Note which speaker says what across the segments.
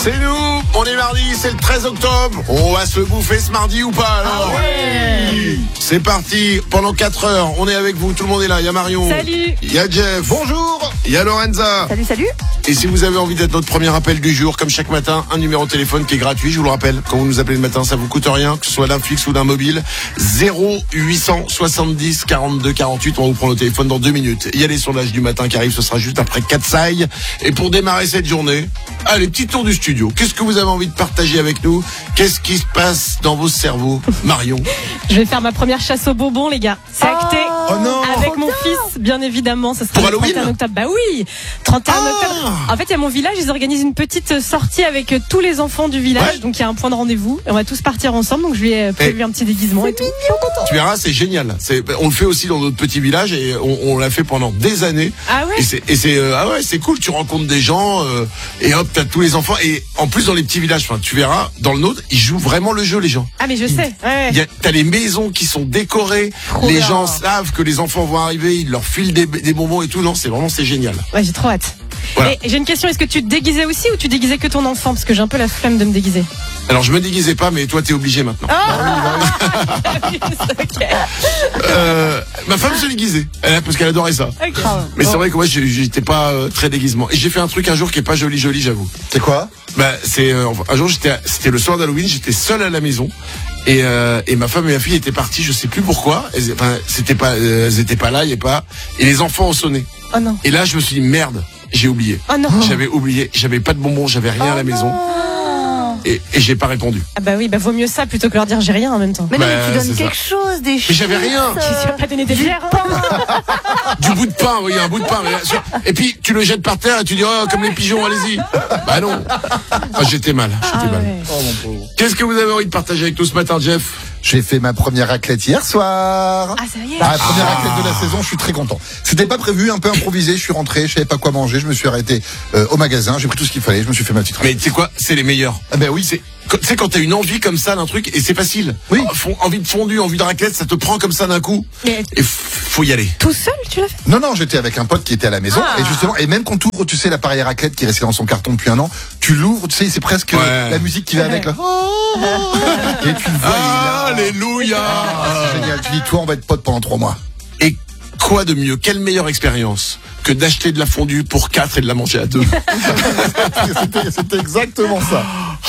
Speaker 1: C'est nous, on est mardi, c'est le 13 octobre. On va se bouffer ce mardi ou pas alors?
Speaker 2: Ouais.
Speaker 1: C'est parti, pendant 4 heures, on est avec vous, tout le monde est là. Il y a Marion.
Speaker 2: Salut.
Speaker 1: Il y a Jeff. Bonjour. Il y a Lorenza.
Speaker 3: Salut.
Speaker 1: Et si vous avez envie d'être notre premier appel du jour, comme chaque matin, un numéro de téléphone qui est gratuit, je vous le rappelle. Quand vous nous appelez le matin, ça vous coûte rien, que ce soit d'un fixe ou d'un mobile. 0870 42 48, on vous prend le téléphone dans 2 minutes. Il y a les sondages du matin qui arrivent, ce sera juste après Katsai. Et pour démarrer cette journée, allez, petit tour du studio. Qu'est-ce que vous avez envie de partager avec nous? Qu'est-ce qui se passe dans vos cerveaux, Marion?
Speaker 2: Je vais faire ma première chasse aux bonbons, les gars. C'est acté.
Speaker 1: Oh non.
Speaker 2: Avec mon fils, bien évidemment. Ça sera
Speaker 1: Pour
Speaker 2: le
Speaker 1: Halloween
Speaker 2: 31 octobre. Bah oui, 31 octobre. En fait, il y a mon village, ils organisent une petite sortie avec tous les enfants du village.
Speaker 1: Ouais.
Speaker 2: Donc il y a un point de rendez-vous. Et on va tous partir ensemble. Donc je lui ai prévu un petit déguisement et tout.
Speaker 1: Tu verras, c'est génial. On le fait aussi dans notre petit village et on l'a fait pendant des années.
Speaker 2: Ah ouais.
Speaker 1: C'est cool. Tu rencontres des gens et hop, t'as tous les enfants. Et en plus dans les petits villages, enfin, tu verras, dans le nôtre, ils jouent vraiment le jeu, les gens.
Speaker 2: Ah mais je sais. Ouais.
Speaker 1: T'as les maisons qui sont décorées.
Speaker 2: Trop
Speaker 1: les
Speaker 2: bien.
Speaker 1: gens savent que les enfants vont arriver. Ils leur filent des bonbons et tout. Non, c'est génial.
Speaker 2: Ouais, j'ai trop hâte.
Speaker 1: Voilà.
Speaker 2: Et j'ai une question, est-ce que tu te déguisais aussi ou tu déguisais que ton enfant? Parce que j'ai un peu la flemme de me déguiser.
Speaker 1: Alors je me déguisais pas, mais toi t'es obligé maintenant.
Speaker 2: Ok.
Speaker 1: Ma femme se déguisait, parce qu'elle adorait ça.
Speaker 2: Ok.
Speaker 1: Mais c'est vrai que moi j'étais pas très déguisement. Et j'ai fait un truc un jour qui est pas joli, j'avoue.
Speaker 4: C'est quoi?
Speaker 1: Bah c'est un jour c'était le soir d'Halloween, j'étais seul à la maison et ma femme et ma fille étaient parties, je sais plus pourquoi. Elles étaient pas là, et les enfants ont sonné.
Speaker 2: Oh non.
Speaker 1: Et là je me suis dit merde, j'ai oublié.
Speaker 2: Oh non.
Speaker 1: J'avais oublié, j'avais pas de bonbons, j'avais rien à la maison. Et j'ai pas répondu.
Speaker 2: Ah bah oui, bah vaut mieux ça plutôt que leur dire j'ai rien en même temps.
Speaker 3: Mais non, mais
Speaker 1: Bah,
Speaker 3: tu donnes
Speaker 1: c'est
Speaker 3: quelque chose, des
Speaker 1: Mais j'avais rien.
Speaker 2: Tu vas pas donner des bières.
Speaker 1: Du bout de pain, oui, un bout de pain. Et puis tu le jettes par terre et tu dis oh comme les pigeons, allez-y. Bah non. Ah, j'étais mal.
Speaker 2: Ouais.
Speaker 4: Oh mon pauvre.
Speaker 1: Qu'est-ce que vous avez envie de partager avec nous ce matin, Jeff?
Speaker 4: J'ai fait ma première raclette hier soir.
Speaker 2: Ah ça y est.
Speaker 4: La première raclette de la saison, je suis très content. C'était pas prévu, un peu improvisé, je suis rentré, je savais pas quoi manger, je me suis arrêté au magasin, j'ai pris tout ce qu'il fallait, je me suis fait ma petite raclette.
Speaker 1: Mais tu sais quoi? C'est les meilleurs.
Speaker 4: Ah ben oui,
Speaker 1: C'est quand t'as une envie comme ça d'un truc et c'est facile.
Speaker 4: Oui.
Speaker 1: Envie de fondue, envie de raclette, ça te prend comme ça d'un coup.
Speaker 2: Mais
Speaker 1: Et faut y aller.
Speaker 2: tout seul, tu l'as fait?
Speaker 4: Non, j'étais avec un pote qui était à la maison,
Speaker 2: Ah.
Speaker 4: et justement, et même quand tu ouvres, tu sais, l'appareil à raclette qui est resté dans son carton depuis un an, tu l'ouvres, tu sais, c'est presque
Speaker 1: Ouais.
Speaker 4: la musique qui va avec, là. Et tu le vois,
Speaker 1: Alléluia.
Speaker 4: c'est génial, tu dis, toi, on va être potes pendant 3 mois.
Speaker 1: Et quoi de mieux? Quelle meilleure expérience que d'acheter de la fondue pour 4 et de la manger à 2?
Speaker 4: C'était exactement ça.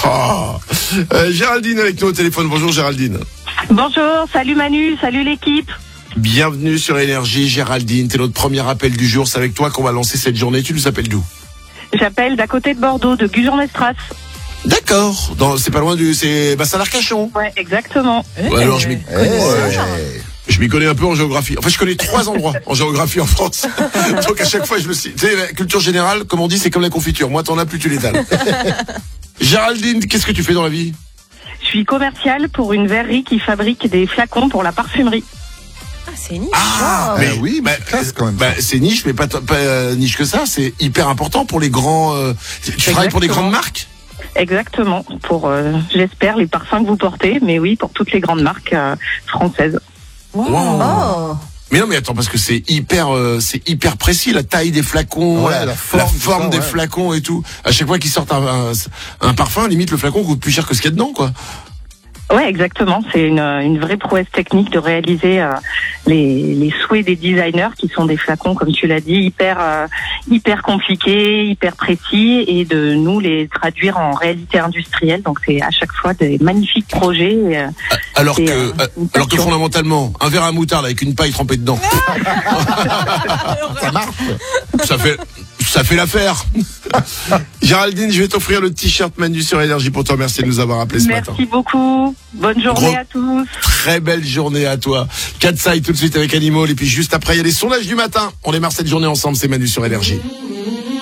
Speaker 1: Géraldine avec nous au téléphone. Bonjour Géraldine.
Speaker 5: Bonjour, salut Manu, salut l'équipe.
Speaker 1: Bienvenue sur Énergie, Géraldine. T'es notre premier appel du jour. C'est avec toi qu'on va lancer cette journée. Tu nous appelles d'où?
Speaker 5: J'appelle d'à côté de Bordeaux, de Gujan-Mestras.
Speaker 1: D'accord. C'est pas loin c'est Bassin-l'Arcachon.
Speaker 5: Ouais, exactement.
Speaker 1: Ouais, alors je m'y
Speaker 4: Ouais.
Speaker 1: Je m'y connais un peu en géographie. En fait, je connais 3 endroits en géographie en France. Donc à chaque fois, je me suis... Tu sais, la culture générale, comme on dit, c'est comme la confiture. Moi, t'en as plus, tu l'étales. Géraldine, qu'est-ce que tu fais dans la vie?
Speaker 5: Je suis commerciale pour une verrerie qui fabrique des flacons pour la parfumerie.
Speaker 2: Ah c'est niche.
Speaker 1: Mais
Speaker 4: oui, mais c'est classe quand même.
Speaker 1: c'est niche, mais pas niche que ça. C'est hyper important pour les grands... Tu travailles pour des grandes marques?
Speaker 5: Exactement, pour, j'espère, les parfums que vous portez, mais oui, pour toutes les grandes marques françaises.
Speaker 1: Wow.
Speaker 3: Oh.
Speaker 1: Mais non, mais attends, parce que c'est hyper précis, la taille des flacons,
Speaker 4: Ouais, la forme,
Speaker 1: des
Speaker 4: ouais.
Speaker 1: flacons et tout. À chaque fois qu'ils sortent un parfum, limite le flacon coûte plus cher que ce qu'il y a dedans, quoi.
Speaker 5: Ouais, exactement. C'est une vraie prouesse technique de réaliser les souhaits des designers, qui sont des flacons, comme tu l'as dit, hyper compliqués, hyper précis, et de nous les traduire en réalité industrielle. Donc c'est à chaque fois des magnifiques projets.
Speaker 1: Alors
Speaker 5: C'est,
Speaker 1: que fondamentalement, un verre à moutarde avec une paille trempée dedans,
Speaker 4: Ça marche.
Speaker 1: ça fait l'affaire. Géraldine, je vais t'offrir le t-shirt Manu sur Énergie pour te remercier de nous avoir appelé ce matin.
Speaker 5: Merci beaucoup. Bonne journée à tous.
Speaker 1: Très belle journée à toi. Katsai tout de suite avec Animal, et puis juste après il y a les sondages du matin. On démarre cette journée ensemble, c'est Manu sur Énergie.